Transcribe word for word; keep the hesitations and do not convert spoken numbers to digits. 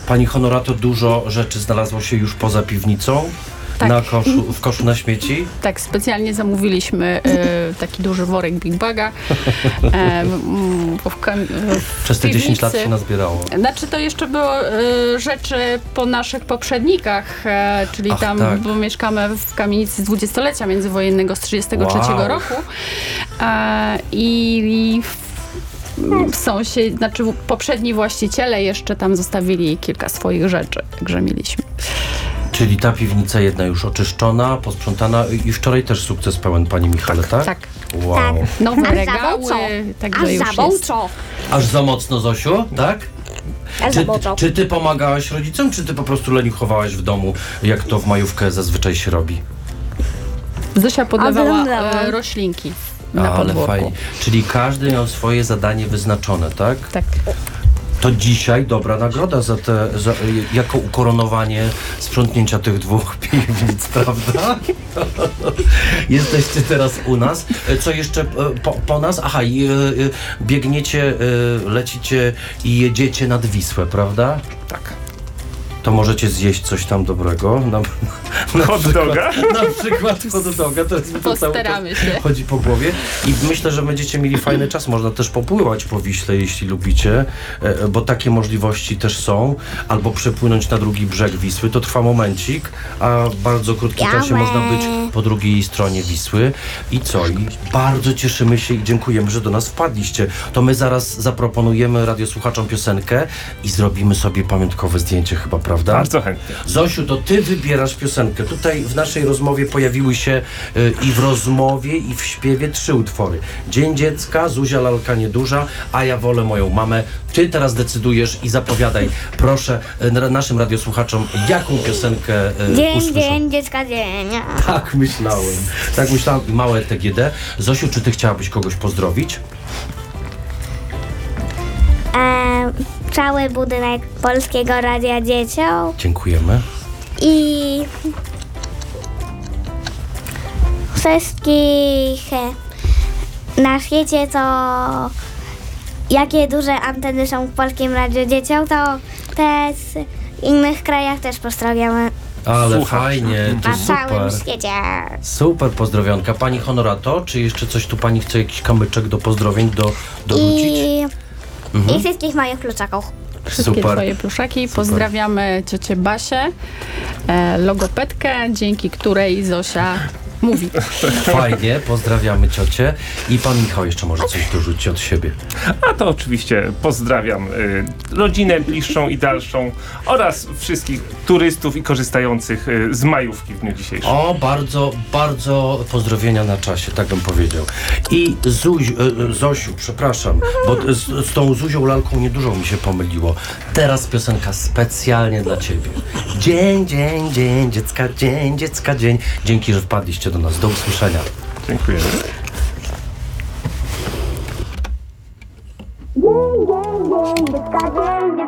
Pani Honorato, dużo rzeczy znalazło się już poza piwnicą? Tak. Na koszu, w koszu na śmieci? Tak, specjalnie zamówiliśmy e, taki duży worek Big Baga. E, m, bo w, kam- w Przez te piwnicy. dziesięć lat się nazbierało. Znaczy to jeszcze było e, rzeczy po naszych poprzednikach, e, czyli Ach, tam, tak. bo mieszkamy w kamienicy z dwudziestolecia międzywojennego z trzydziestego trzeciego Wow. roku. E, I w, sąsiedzi, znaczy poprzedni właściciele jeszcze tam zostawili kilka swoich rzeczy, także mieliśmy. Czyli ta piwnica jedna już oczyszczona, posprzątana i wczoraj też sukces pełen, Pani Michale, tak? Tak. Wow. Nowe Aż za regały, mocno. także Aż już za jest. mocno. Aż za mocno, Zosiu, tak? Aż za Czy, mocno. czy ty pomagałaś rodzicom, czy ty po prostu leniuchowałaś w domu, jak to w majówkę zazwyczaj się robi? Zosia podlewała Oglądałam. e, roślinki na Ale podwórku. fajnie. Czyli każdy miał swoje zadanie wyznaczone, tak? Tak. To dzisiaj dobra nagroda za te, za, jako ukoronowanie sprzątnięcia tych dwóch piwnic, prawda? Jesteście teraz u nas. Co jeszcze po, po nas? Aha, i, y, y, biegniecie, y, lecicie i jedziecie nad Wisłę, prawda? Tak. To możecie zjeść coś tam dobrego. Na, na Hot przykład- doga? Na przykład hot doga. To jest mi to cały Postaramy czas się. chodzi po głowie. I myślę, że będziecie mieli fajny czas. Można też popływać po Wiśle, jeśli lubicie, e, bo takie możliwości też są. Albo przepłynąć na drugi brzeg Wisły. To trwa momencik, a w bardzo krótkim Białe. czasie można być po drugiej stronie Wisły. I co? I bardzo cieszymy się i dziękujemy, że do nas wpadliście. To my zaraz zaproponujemy radiosłuchaczom piosenkę i zrobimy sobie pamiątkowe zdjęcie chyba, prawda? Bardzo chętnie. Zosiu, to ty wybierasz piosenkę. Tutaj w naszej rozmowie pojawiły się y, i w rozmowie, i w śpiewie trzy utwory. Dzień dziecka, Zuzia lalka nieduża, a ja wolę moją mamę. Ty teraz decydujesz i zapowiadaj, proszę, y, naszym radiosłuchaczom, jaką piosenkę y, Dzień, usłyszą. dzień, dziecka, dzień. Tak myślałem. Tak myślałem i małe T G D. Zosiu, czy ty chciałabyś kogoś pozdrowić? E, cały budynek Polskiego Radia Dzieciom Dziękujemy. i wszystkich e, na świecie, co jakie duże anteny są w Polskim Radiu Dzieciom, to te z innych krajach też pozdrawiamy Ale Słucham. fajnie, to na całym super. świecie. Super pozdrowionka. Pani Honorato, czy jeszcze coś tu pani chce, jakiś kamyczek do pozdrowień do, dorzucić? I, Mhm. i wszystkich moich kluczaków. Wszystkie Super. twoje pluszaki. Pozdrawiamy ciocię Basię, e, logopedkę, dzięki której Zosia mówi. Fajnie, pozdrawiamy ciocię. I pan Michał jeszcze może coś dorzucić od siebie. A to oczywiście pozdrawiam y, rodzinę bliższą i dalszą oraz wszystkich turystów i korzystających y, z majówki w dniu dzisiejszym. O, bardzo, bardzo pozdrowienia na czasie, tak bym powiedział. I Zuzi, e, Zosiu, przepraszam, bo z, z tą Zuzią lalką niedużo mi się pomyliło. Teraz piosenka specjalnie dla ciebie. Dzień, dzień, dzień, dziecka, dzień, dziecka, dzień. Dzięki, że wpadliście do nas. Do usłyszenia. Dziękujemy. Dzień, dzień, dzień, dziecka, dzień,